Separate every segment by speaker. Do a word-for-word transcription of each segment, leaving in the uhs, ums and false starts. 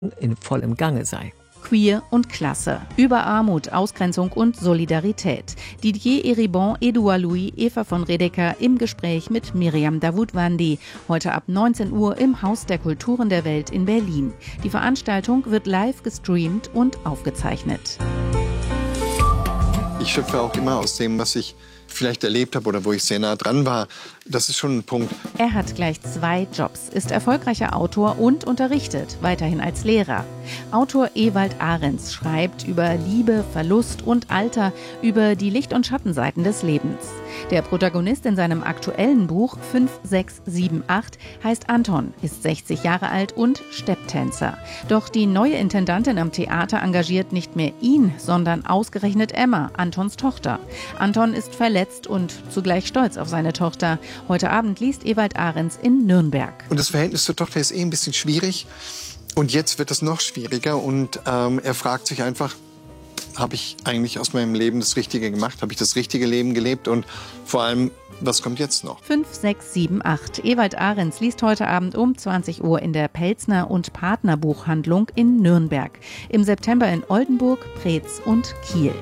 Speaker 1: in vollem Gange sei.
Speaker 2: Queer und Klasse. Über Armut, Ausgrenzung und Solidarität. Didier Eribon, Edouard Louis, Eva von Redeker im Gespräch mit Miriam Davutwandi. Heute ab neunzehn Uhr im Haus der Kulturen der Welt in Berlin. Die Veranstaltung wird live gestreamt und aufgezeichnet.
Speaker 3: Ich schöpfe auch immer aus dem, was ich vielleicht erlebt habe oder wo ich sehr nah dran war. Das ist schon ein Punkt.
Speaker 2: Er hat gleich zwei Jobs, ist erfolgreicher Autor und unterrichtet, weiterhin als Lehrer. Autor Ewald Ahrens schreibt über Liebe, Verlust und Alter, über die Licht- und Schattenseiten des Lebens. Der Protagonist in seinem aktuellen Buch fünf sechs sieben acht heißt Anton, ist sechzig Jahre alt und Stepptänzer. Doch die neue Intendantin am Theater engagiert nicht mehr ihn, sondern ausgerechnet Emma, Antons Tochter. Anton ist verletzt und zugleich stolz auf seine Tochter. Heute Abend liest Ewald Ahrens in Nürnberg.
Speaker 3: Und das Verhältnis zur Tochter ist eh ein bisschen schwierig. Und jetzt wird es noch schwieriger. Und ähm, er fragt sich einfach, habe ich eigentlich aus meinem Leben das Richtige gemacht? Habe ich das richtige Leben gelebt? Und vor allem, was kommt jetzt noch?
Speaker 2: fünf sechs sieben acht. Ewald Ahrens liest heute Abend um zwanzig Uhr in der Pelzner- und Partnerbuchhandlung in Nürnberg. Im September in Oldenburg, Preetz und Kiel.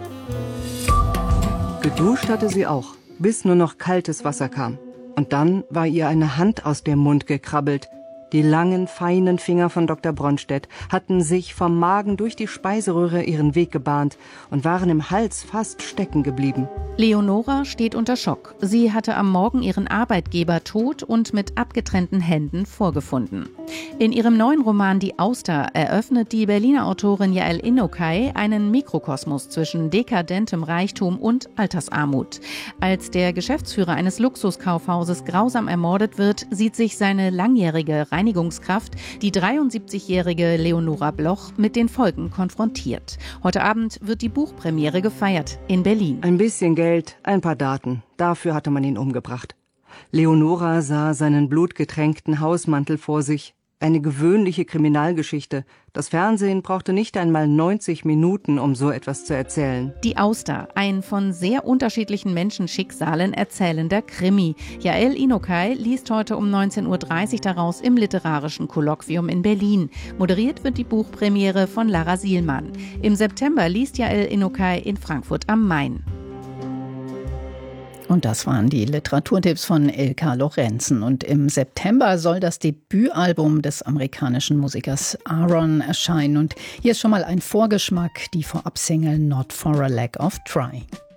Speaker 4: Geduscht hatte sie auch, bis nur noch kaltes Wasser kam. Und dann war ihr eine Hand aus dem Mund gekrabbelt. Die langen, feinen Finger von Doktor Bronstedt hatten sich vom Magen durch die Speiseröhre ihren Weg gebahnt und waren im Hals fast stecken geblieben.
Speaker 2: Leonora steht unter Schock. Sie hatte am Morgen ihren Arbeitgeber tot und mit abgetrennten Händen vorgefunden. In ihrem neuen Roman Die Auster eröffnet die Berliner Autorin Yael Inokay einen Mikrokosmos zwischen dekadentem Reichtum und Altersarmut. Als der Geschäftsführer eines Luxuskaufhauses grausam ermordet wird, sieht sich seine langjährige Reinigungskraft, die dreiundsiebzigjährige Leonora Bloch, mit den Folgen konfrontiert. Heute Abend wird die Buchpremiere gefeiert in Berlin.
Speaker 4: Ein bisschen Geld, ein paar Daten. Dafür hatte man ihn umgebracht. Leonora sah seinen blutgetränkten Hausmantel vor sich. Eine gewöhnliche Kriminalgeschichte. Das Fernsehen brauchte nicht einmal neunzig Minuten, um so etwas zu erzählen.
Speaker 2: Die Auster, ein von sehr unterschiedlichen Menschenschicksalen erzählender Krimi. Yael Inokay liest heute um neunzehn Uhr dreißig daraus im Literarischen Kolloquium in Berlin. Moderiert wird die Buchpremiere von Lara Sielmann. Im September liest Yael Inokay in Frankfurt am Main.
Speaker 5: Und das waren die Literaturtipps von Ilka Lorenzen. Und im September soll das Debütalbum des amerikanischen Musikers Aaron erscheinen. Und hier ist schon mal ein Vorgeschmack, die Vorabsingle Not for a Lack of Trying.